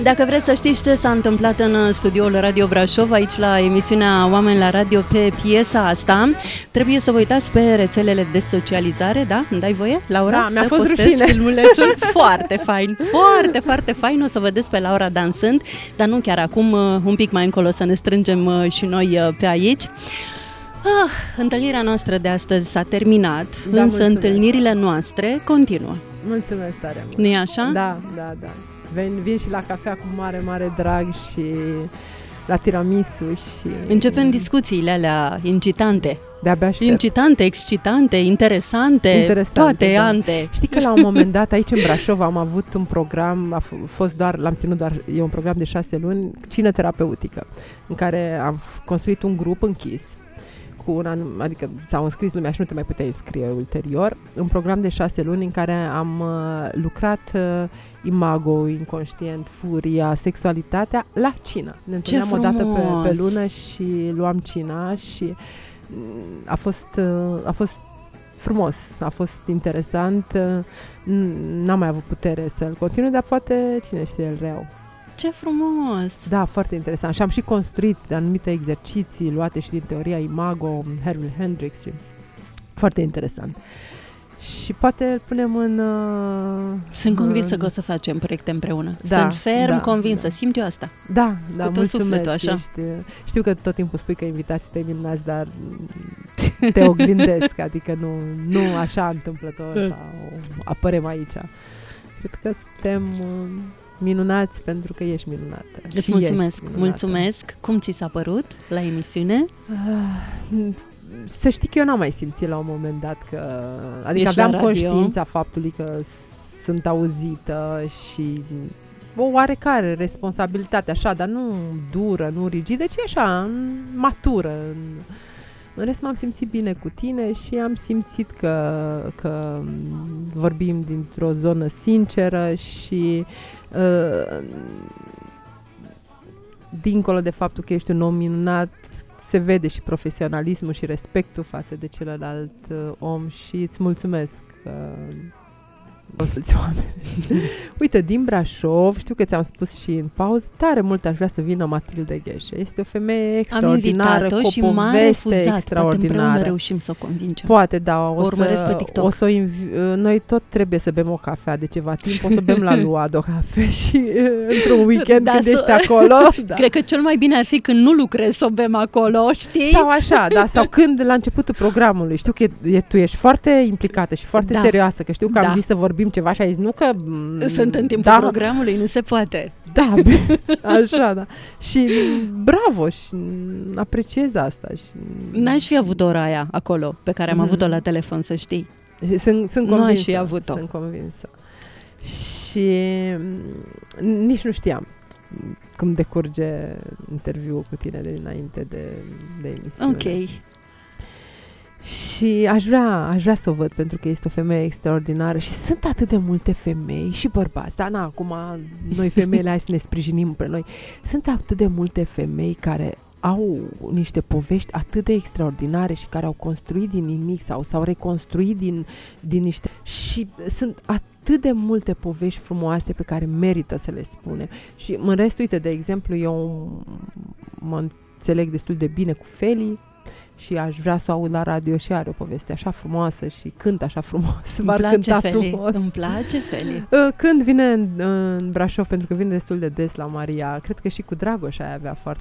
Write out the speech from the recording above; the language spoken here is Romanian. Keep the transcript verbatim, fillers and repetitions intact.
Dacă vreți să știți ce s-a întâmplat în studioul Radio Brașov, aici la emisiunea Oameni la Radio pe piesa asta, trebuie să vă uitați pe rețelele de socializare, da? Îmi dai voie, Laura? Da, mi-a să fost postez rușine. filmulețul. Foarte fain, foarte, foarte fain. O să vedeți pe Laura dansând, dar nu chiar acum, un pic mai încolo să ne strângem și noi pe aici. Ah, întâlnirea noastră de astăzi s-a terminat, Da, însă mulțumesc. întâlnirile noastre continuă. Mulțumesc tare mult. Nu-i așa? Da, da, da. Vin, vin și la cafea cu mare, mare drag și la tiramisu și... Începem discuțiile alea incitante. De-abia aștept. Incitante, excitante, interesante, Interesante, toate da. ante. Știi că la un moment dat aici în Brașov am avut un program, a f- fost doar, l-am ținut doar, e un program de șase luni, cină terapeutică, în care am construit un grup închis, cu un anum, adică s-au înscris lumea și nu te mai puteai înscrie ulterior, un program de șase luni în care am uh, lucrat uh, imago, inconștient, furia, sexualitatea la cină. Ne întâlneam o dată pe, pe lună și luam cina și mm, a fost, uh, a fost frumos, a fost interesant, uh, n-am mai avut putere să-l continui, dar poate cine știe el rău. Ce frumos! Da, foarte interesant. Și am și construit anumite exerciții luate și din teoria imago, Herbert Hendricks. Și foarte interesant. Și poate îl punem în... Uh, Sunt convinsă în... că o să facem proiecte împreună. Da, Sunt ferm da, convinsă, da. simt eu asta. Da, da, Cu tot mulțumesc. sufletul, așa. Ești, știu că tot timpul spui că invitații tăi minunați, dar te oglindesc, adică nu, nu așa întâmplător sau apărem aici. Cred că suntem... Uh, minunați pentru că ești minunată. Îți mulțumesc, mulțumesc. Cum ți s-a părut la emisiune? Uh, să știi că eu n-am mai simțit la un moment dat că... Adică Ești aveam la radio. conștiința faptului că sunt auzită și o oarecare responsabilitate, așa, dar nu dură, nu rigidă, ci așa, matură. În rest m-am simțit bine cu tine și am simțit că, că vorbim dintr-o zonă sinceră și uh, dincolo de faptul că ești un om minunat, se vede și profesionalismul și respectul față de celălalt uh, om și îți mulțumesc că mulți oameni. Uite, din Brașov, știu că ți-am spus și în pauză, tare mult aș vrea să vină Matilde Gheșe. Este o femeie extraordinară, cu o și m-a poveste refuzat. Poate împreună extraordinară. reușim să o convingem. Poate, da. O, O urmăresc să, pe TikTok. o să o invi- noi tot trebuie să bem o cafea de ceva timp, o să bem la Luado cafe și într-un weekend Da, când să- ești acolo. Da. Cred că cel mai bine ar fi când nu lucrezi să o bem acolo, știi? Sau așa, da, sau când la începutul programului, știu că e, e, tu ești foarte implicată și foarte Da. serioasă, că știu că Da. am zis să vorbim ceva și ai zis, nu că... m, Sunt în timpul da, programului, nu se poate. Da, așa, da. Și bravo, și apreciez asta. Și... N-aș fi avut ora aia acolo, pe care am Mm. avut-o la telefon, să știi. Sunt, sunt Nu aș convinsă. fi avut-o. Sunt convinsă. Și m, nici nu știam cum decurge interviul cu tine de dinainte de, de emisiune. Ok. Și aș vrea, aș vrea să o văd pentru că este o femeie extraordinară și sunt atât de multe femei și bărbați, dar na, acum noi femeile hai să ne sprijinim pe noi. Sunt atât de multe femei care au niște povești atât de extraordinare și care au construit din nimic sau s-au reconstruit din, din niște... Și sunt atât de multe povești frumoase pe care merită să le spunem. Și în rest, uite, de exemplu, eu mă înțeleg destul de bine cu Feli, și aș vrea să o aud la radio și are o poveste așa frumoasă și cântă așa frumos. Îmi V-ar place, cânta Feli. frumos. Îmi place, Feli. Când vine în, în Brașov, pentru că vine destul de des la Maria, cred că și cu Dragoș ai avea foarte